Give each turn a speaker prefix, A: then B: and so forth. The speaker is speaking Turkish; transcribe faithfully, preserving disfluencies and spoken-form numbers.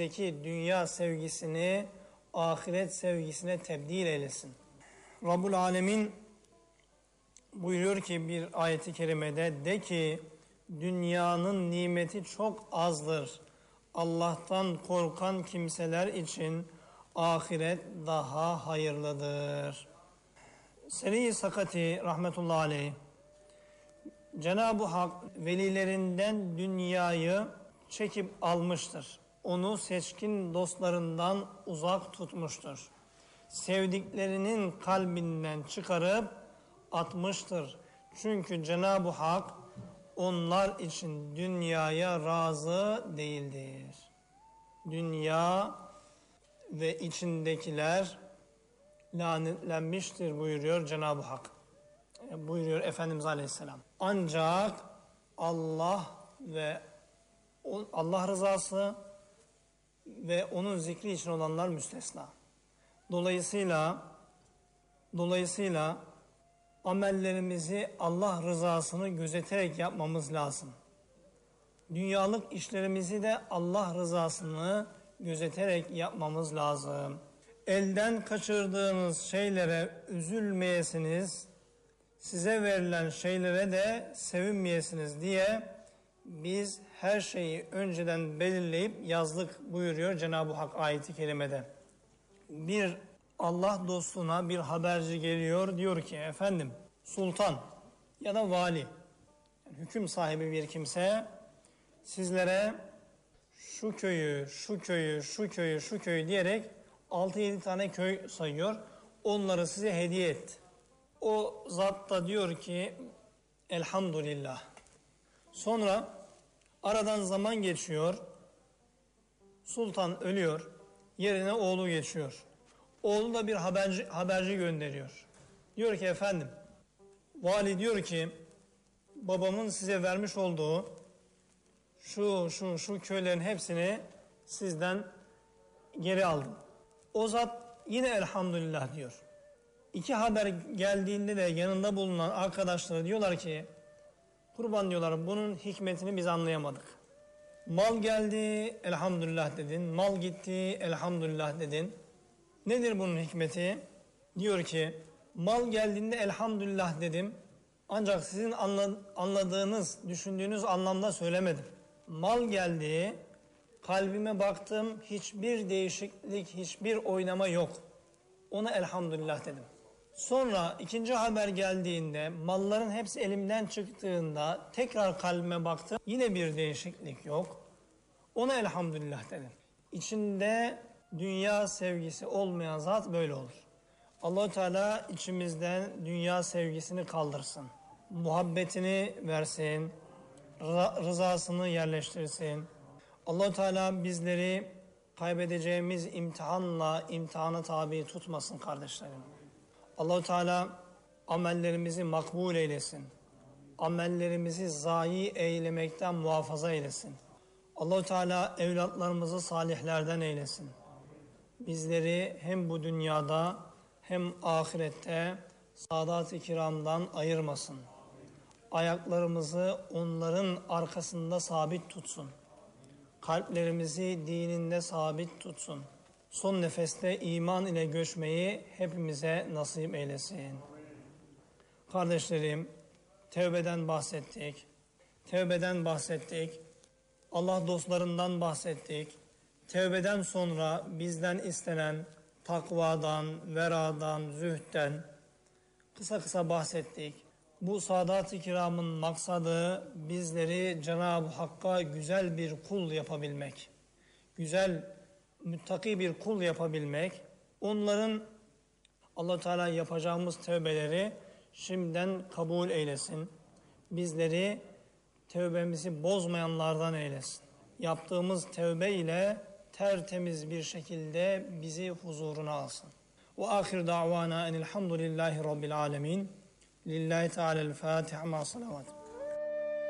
A: içimizdeki dünya sevgisini ahiret sevgisine tebdil eylesin. Rabbul Alemin buyuruyor ki bir ayeti kerimede, de ki dünyanın nimeti çok azdır. Allah'tan korkan kimseler için ahiret daha hayırlıdır. Seri Sakati rahmetullahi aleyh, Cenab-ı Hak velilerinden dünyayı çekip almıştır. Onu seçkin dostlarından uzak tutmuştur. Sevdiklerinin kalbinden çıkarıp atmıştır. Çünkü Cenab-ı Hak onlar için dünyaya razı değildir. Dünya ve içindekiler lanetlenmiştir buyuruyor Cenab-ı Hak. E, buyuruyor Efendimiz Aleyhisselam. Ancak Allah ve Allah rızası ve onun zikri için olanlar müstesna. Dolayısıyla dolayısıyla amellerimizi Allah rızasını gözeterek yapmamız lazım. Dünyalık işlerimizi de Allah rızasını gözeterek yapmamız lazım. Elden kaçırdığınız şeylere üzülmeyesiniz, size verilen şeylere de sevinmeyesiniz diye biz her şeyi önceden belirleyip yazdık buyuruyor Cenab-ı Hak ayeti kerimede. Bir Allah dostuna bir haberci geliyor, diyor ki efendim sultan ya da vali, yani hüküm sahibi bir kimse sizlere şu köyü, şu köyü, şu köyü, şu köyü diyerek altı yedi tane köy sayıyor. Onları size hediye etti. O zat da diyor ki elhamdülillah. Sonra aradan zaman geçiyor. Sultan ölüyor. Yerine oğlu geçiyor. Oğlu da bir haberci, haberci gönderiyor. Diyor ki efendim, vali diyor ki babamın size vermiş olduğu şu şu şu köylerin hepsini sizden geri aldım. O zat yine elhamdülillah diyor. İki haber geldiğinde de yanında bulunan arkadaşları diyorlar ki kurban diyorlar, bunun hikmetini biz anlayamadık. Mal geldi elhamdülillah dedin, mal gitti elhamdülillah dedin. Nedir bunun hikmeti? Diyor ki mal geldiğinde elhamdülillah dedim. Ancak sizin anladığınız, düşündüğünüz anlamda söylemedim. Mal geldi, kalbime baktım, hiçbir değişiklik, hiçbir oynama yok. Ona elhamdülillah dedim. Sonra ikinci haber geldiğinde, malların hepsi elimden çıktığında tekrar kalbime baktım, yine bir değişiklik yok. Ona elhamdülillah dedim. İçinde dünya sevgisi olmayan zat böyle olur. Allah-u Teala içimizden dünya sevgisini kaldırsın. Muhabbetini versin, rızasını yerleştirsin. Allah-u Teala bizleri kaybedeceğimiz imtihanla imtihana tabi tutmasın kardeşlerim. Allah-u Teala amellerimizi makbul eylesin. Amellerimizi zayi eylemekten muhafaza eylesin. Allah-u Teala evlatlarımızı salihlerden eylesin. Bizleri hem bu dünyada hem ahirette Sadat-ı Kiram'dan ayırmasın. Ayaklarımızı onların arkasında sabit tutsun. Kalplerimizi dininde sabit tutsun. Son nefeste iman ile göçmeyi hepimize nasip eylesin. Kardeşlerim, tevbeden bahsettik. Tevbeden bahsettik. Allah dostlarından bahsettik. Tevbeden sonra bizden istenen takvadan, veradan, zühtten kısa kısa bahsettik. Bu Sadat-ı Kiram'ın maksadı bizleri Cenab-ı Hakk'a güzel bir kul yapabilmek. Güzel, müttaki bir kul yapabilmek. Onların Allah-u Teala yapacağımız tevbeleri şimdiden kabul eylesin. Bizleri tevbemizi bozmayanlardan eylesin. Yaptığımız tevbe ile tertemiz bir şekilde bizi huzuruna alsın. Ve ahir davana enilhamdülillahi rabbil alemin. Lillahi Teala'l-Fatiha ma salavat.